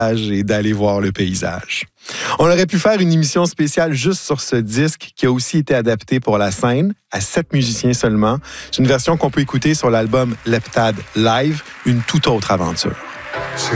et d'aller voir le paysage. On aurait pu faire une émission spéciale juste sur ce disque qui a aussi été adapté pour la scène, à 7 musiciens seulement. C'est une version qu'on peut écouter sur l'album Leptade Live, une toute autre aventure.